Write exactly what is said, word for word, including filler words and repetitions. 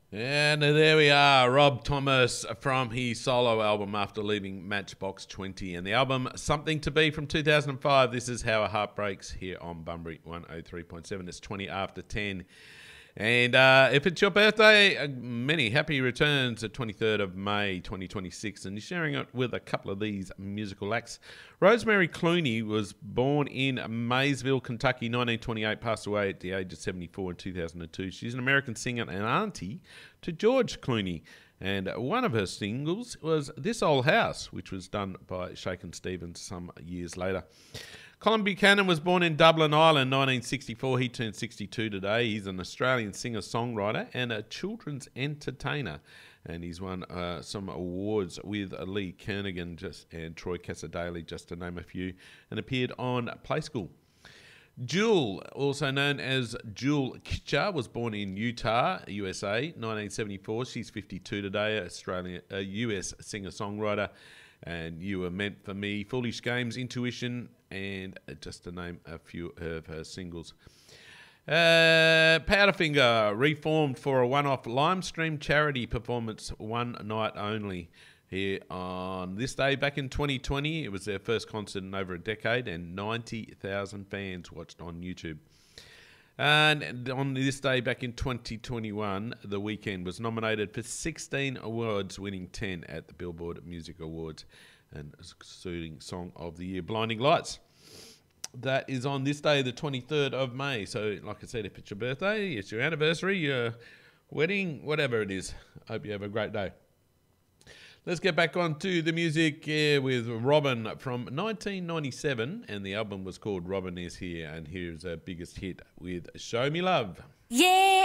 And there we are, Rob Thomas from his solo album after leaving Matchbox twenty. And the album, Something to Be from two thousand five. This is How a Heart Breaks here on Bunbury one oh three point seven. It's twenty after ten. And uh, if it's your birthday, uh, many happy returns at twenty-third of May twenty twenty-six. And you're sharing it with a couple of these musical acts. Rosemary Clooney was born in Maysville, Kentucky, nineteen twenty-eight, passed away at the age of seventy-four in two thousand two. She's an American singer and auntie to George Clooney. And one of her singles was This Old House, which was done by Shakin' Stevens some years later. Colin Buchanan was born in Dublin, Ireland, nineteen sixty-four. He turned sixty-two today. He's an Australian singer-songwriter and a children's entertainer. And he's won uh, some awards with Lee Kernaghan just, and Troy Cassadaly, just to name a few, and appeared on Play School. Jewel, also known as Jewel Kitcher, was born in Utah, U S A, nineteen seventy-four. She's fifty-two today, Australian, a U S singer-songwriter. And You Were Meant for Me, Foolish Games, Intuition, and just to name a few of her singles. Uh, Powderfinger reformed for a one-off Limestream charity performance, one night only. Here on this day back in twenty twenty, it was their first concert in over a decade, and ninety thousand fans watched on YouTube. And on this day back in twenty twenty-one, The Weeknd was nominated for sixteen awards, winning ten at the Billboard Music Awards, and suiting Song of the Year, Blinding Lights. That is on this day, the twenty-third of May. So, like I said, if it's your birthday, it's your anniversary, your wedding, whatever it is, I hope you have a great day. Let's get back on to the music uh, with Robin from nineteen ninety-seven, and the album was called Robin Is Here, and here's her biggest hit with Show Me Love. Yeah.